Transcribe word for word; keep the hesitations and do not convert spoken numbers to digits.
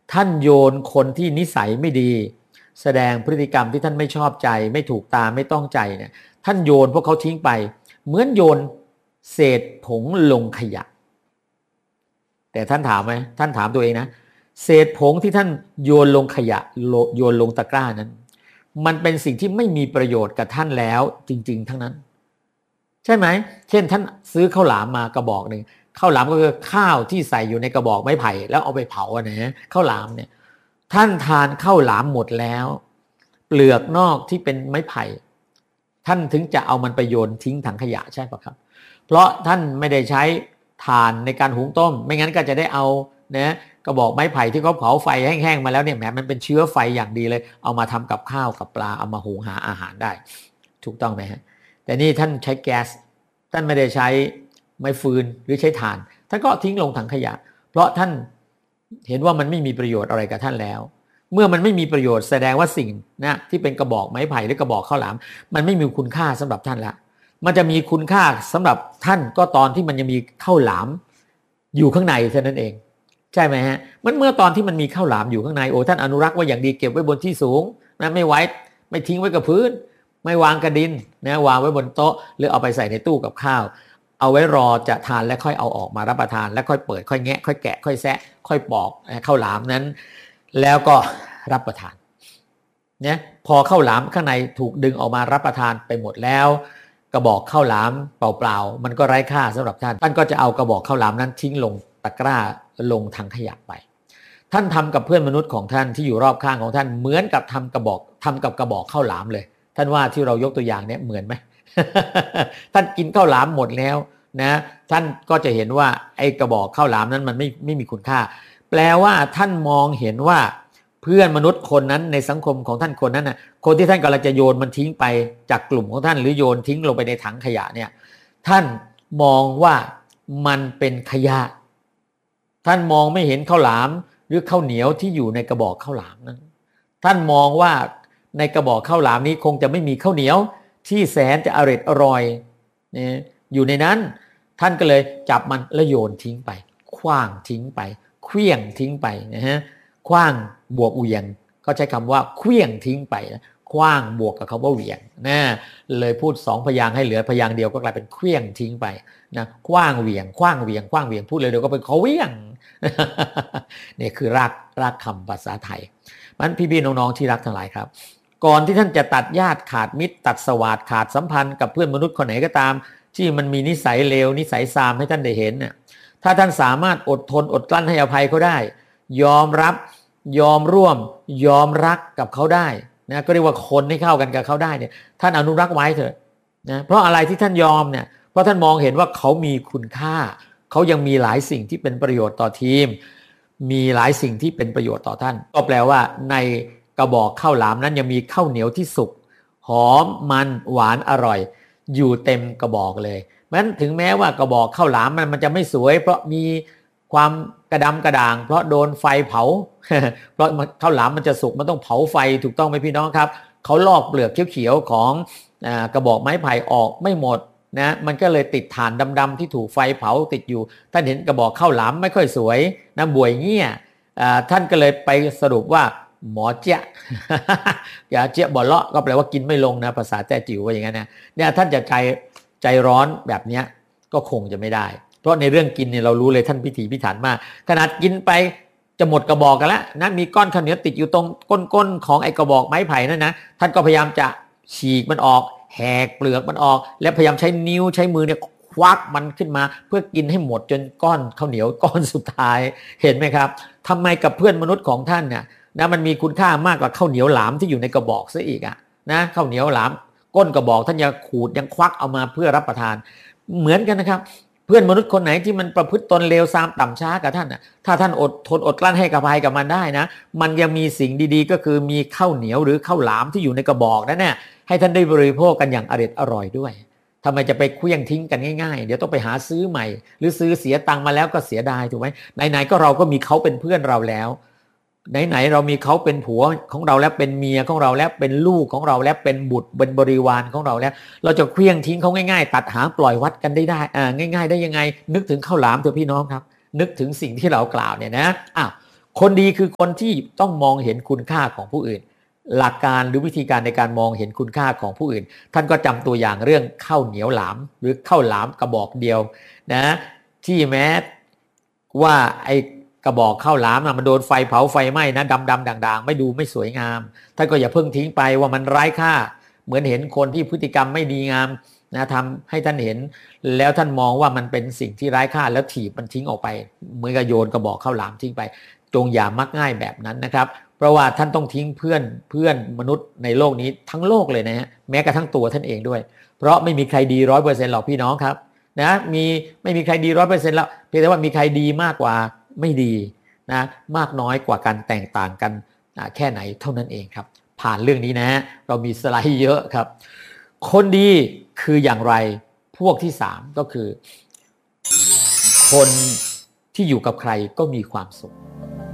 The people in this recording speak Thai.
ท่านโยนคนที่นิสัยไม่ดีแสดงพฤติกรรมที่ท่านไม่ชอบใจไม่ถูกตาไม่ต้องใจเนี่ยท่านโยนพวกเขาทิ้งไปเหมือนโยนเศษผงลงขยะแต่ท่านถามไหมท่านถามตัวเองนะเศษผงที่ท่านโยนลงขยะโยนลงตะกร้านั้นมันเป็นสิ่งที่ไม่มีประโยชน์กับท่านแล้วจริงๆทั้งนั้นใช่ไหมเช่นท่านซื้อข้าวหลามมากระบอกหนึ่งข้าวหลามก็คือข้าวที่ใส่อยู่ในกระบอกไม้ไผ่แล้วเอาไปเผาอ่ะนะข้าวหลามเนี่ยท่านทานข้าวหลามหมดแล้วเปลือกนอกที่เป็นไม้ไผ่ท่านถึงจะเอามันไปโยนทิ้งถังขยะใช่ปะครับเพราะท่านไม่ได้ใช้ถ่านในการหุงต้มไม่งั้นก็จะได้เอานะกระบอกไม้ไผ่ที่เขาเผาไฟแห้งๆมาแล้วเนี่ยแหมมันเป็นเชื้อไฟอย่างดีเลยเอามาทำกับข้าวกับปลาเอามาหุงหาอาหารได้ถูกต้องไหมฮะแต่นี่ท่านใช้แก๊สท่านไม่ได้ใช้ไม้ฟืนหรือใช้ถ่านท่านก็ทิ้งลงถังขยะเพราะท่านเห็นว่ามันไม่มีประโยชน์อะไรกับท่านแล้วเมื่อมันไม่มีประโยชน์แสดงว่าสิ่งนะที่เป็นกระบอกไม้ไผ่หรือกระบอกข้าวหลามมันไม่มีคุณค่าสำหรับท่านละมันจะมีคุณค่าสำหรับท่านก็ตอนที่มันยังมีข้าวหลามอยู่ข้างในเท่านั้นเองใช่ไหมฮะมันเมื่อตอนที่มันมีข้าวหลามอยู่ข้างในโอ้ท่านอนุรักษ์ไว้อย่างดีเก็บไว้บนที่สูงนะไม่ไว้ไม่ทิ้งไว้กับพื้นไม่วางกระดินนะวางไว้บนโต๊ะหรือเอาไปใส่ในตู้กับข้าวเอาไว้รอจะทานแล้วค่อยเอาออกมารับประทานแล้วค่อยเปิดค่อยแงะค่อยแกะค่อยแซะค่อยปอกข้าวหลามนั้นแล้วก็รับประทานเนี่ยพอข้าวหลามข้างในถูกดึงออกมารับประทานไปหมดแล้วกระบอกข้าวหลามเปล่าๆมันก็ไร้ค่าสำหรับท่านท่านก็จะเอากระบอกข้าวหลามนั้นทิ้งลงตะกร้าลงถังขยะไปท่านทำกับเพื่อนมนุษย์ของท่านที่อยู่รอบข้างของท่านเหมือนกับทำกระบอกทำกับกระบอกข้าวหลามเลยท่านว่าที่เรายกตัวอย่างเนี่ยเหมือนไหม ท่านกินข้าวหลามหมดแล้วนะท่านก็จะเห็นว่าไอ้กระบอกข้าวหลามนั้นมันไม่ไม่มีคุณค่าแปลว่าท่านมองเห็นว่าเพื่อนมนุษย์คนนั้นในสังคมของท่านคนนั้นน่ะคนที่ท่านกำลังจะโยนมันทิ้งไปจากกลุ่มของท่านหรือโยนทิ้งลงไปในถังขยะเนี่ยท่านมองว่ามันเป็นขยะท่านมองไม่เห็นข้าวหลามหรือข้าวเหนียวที่อยู่ในกระบอกข้าวหลามนั้นท่านมองว่าในกระบอกข้าวหลามนี้คงจะไม่มีข้าวเหนียวที่แสนจะอร่อยอร่อยเนี่ยอยู่ในนั้นท่านก็เลยจับมันแล้วโยนทิ้งไปขว้างทิ้งไปเคลี้ยงทิ้งไปนะฮะขว้างบวกเหวี่ยงก็ใช้คำว่าเคลี้ยงทิ้งไปนะขว้างบวกกับคำว่าเหวี่ยงนะเลยพูดสองพยางค์ให้เหลือพยางค์เดียวก็กลายเป็นเคลี้ยงทิ้งไปนะขว้างเหวี่ยงขว้างเหวี่ยงขว้างเหวี่ยงพูดเลยเดี๋ยวก็เป็นเขาเหวี่ยงนี่คือรากรากคำภาษาไทยมันพี่ๆน้องๆที่รักทั้งหลายครับก่อนที่ท่านจะตัดญาติขาดมิตรตัดสวาทขาดสัมพันธ์กับเพื่อนมนุษย์คนไหนก็ตามที่มันมีนิสัยเลวนิสัยซามให้ท่านได้เห็นน่ะถ้าท่านสามารถอดทนอดกลั้นให้อภัยเขาได้ยอมรับยอมร่วมยอมรักกับเขาได้นะก็เรียกว่าคนให้เข้ากันกับเขาได้เนี่ยท่านอนุรักษ์ไว้เถอะนะเพราะอะไรที่ท่านยอมเนี่ยเพราะท่านมองเห็นว่าเขามีคุณค่าเขายังมีหลายสิ่งที่เป็นประโยชน์ต่อทีมมีหลายสิ่งที่เป็นประโยชน์ต่อท่านก็แปลว่าในกระบอกข้าวหลามนั้นยังมีข้าวเหนียวที่สุกหอมมันหวานอร่อยอยู่เต็มกระบอกเลยเพราะฉะนั้นถึงแม้ว่ากระบอกข้าวหลามมันมันจะไม่สวยเพราะมีความกระดำกระด่างเพราะโดนไฟเผา เพราะข้าวหลามมันจะสุกมันต้องเผาไฟถูกต้องไหมพี่น้องครับเขาลอกเปลือกเขียวๆของกระบอกไม้ไผ่ออกไม่หมดนะมันก็เลยติดถ่านดำๆที่ถูกไฟเผาติดอยู่ท่านเห็นกระบอกข้าวหลามไม่ค่อยสวยนะบวยเงี้ยท่านก็เลยไปสรุปว่าหมอเจ๊ย อย่าเจ๊ยบ่อเลาะก็แปลว่ากินไม่ลงนะภาษาแต้จิ๋วว่าอย่างนั้นนะเนี่ยท่านจะใจใจร้อนแบบนี้ก็คงจะไม่ได้เพราะในเรื่องกินเนี่ยเรารู้เลยท่านพิถีพิถันมากขนาดกินไปจะหมดกระบอกกันแล้วนะมีก้อนข้าวเหนียวติดอยู่ตรงก้นๆของไอ้กระบอกไม้ไผ่นั่นนะท่านก็พยายามจะฉีกมันออกแหกเปลือกมันออกแล้วพยายามใช้นิ้วใช้มือเนี่ยควักมันขึ้นมาเพื่อกินให้หมดจนก้อนข้าวเหนียวก้อนสุดท้ายเห็นไหมครับทำไมกับเพื่อนมนุษย์ของท่านเนี่ยนะมันมีคุณค่ามากกว่าข้าวเหนียวหลามที่อยู่ในกระบอกซะอีกอ่ะนะข้าวเหนียวหลามก้นกระบอกท่านยังขูดยังควักเอามาเพื่อรับประทานเหมือนกันนะครับเพื่อนมนุษย์คนไหนที่มันประพฤติตนเลวทรามต่ำช้ากับท่านน่ะถ้าท่านอดทนอดกลั้นให้อภัยกับมันได้นะมันยังมีสิ่งดีๆก็คือมีข้าวเหนียวหรือข้าวหลามที่อยู่ในกระบอกนั่นน่ะให้ท่านได้บริโภคกันอย่างอร่อยอร่อยด้วยทำไมจะไปเคลื่องทิ้งกันง่ายๆเดี๋ยวต้องไปหาซื้อใหม่หรือซื้อเสียตังค์มาแล้วก็เสียดายถูกไหมไหนๆก็เราก็มีเขาเป็นเพื่อนเราแล้วไหนๆเรามีเขาเป็นผัวของเราแล้วเป็นเมียของเราแล้วเป็นลูกของเราแล้วเป็นบุตรเป็นบริวารของเราแล้วเราจะเคลื่องทิ้งเขาง่ายๆตัดหางปล่อยวัดกันได้ได้อ่าง่ายๆได้ยังไงนึกถึงข้าวหลามเถอะพี่น้องครับนึกถึงสิ่งที่เรากล่าวเนี่ยนะอ้าวคนดีคือคนที่ต้องมองเห็นคุณค่าของผู้อื่นหลักการหรือวิธีการในการมองเห็นคุณค่าของผู้อื่นท่านก็จำตัวอย่างเรื่องข้าวเหนียวหลามหรือข้าวหลามกระบอกเดียวนะที่แม้ว่าไอ้กระบอกข้าวหลามนะมันโดนไฟเผาไฟไหม้นะดำดำด่างๆไม่ดูไม่สวยงามท่านก็อย่าเพิ่งทิ้งไปว่ามันไร้ค่าเหมือนเห็นคนที่พฤติกรรมไม่ดีงามนะทำให้ท่านเห็นแล้วท่านมองว่ามันเป็นสิ่งที่ไร้ค่าแล้วถีบมันทิ้งออกไปเหมือนกับโยนกระบอกข้าวหลามทิ้งไปจงอย่ามักง่ายแบบนั้นนะครับเพราะว่าท่านต้องทิ้งเพื่อนเพื่อนมนุษย์ในโลกนี้ทั้งโลกเลยนะฮะแม้กระทั่งตัวท่านเองด้วยเพราะไม่มีใครดีร้อยเปอร์เซ็นต์หรอกพี่น้องครับนะมีไม่มีใครดีร้อยเปอร์เซ็นต์แล้วเพียงแต่ว่ามีใครดีมากกว่าไม่ดีนะมากน้อยกว่ากันแตกต่างกันแค่ไหนเท่านั้นเองครับผ่านเรื่องนี้นะเรามีสไลด์เยอะครับคนดีคืออย่างไรพวกที่สามก็คือคนที่อยู่กับใครก็มีความสุข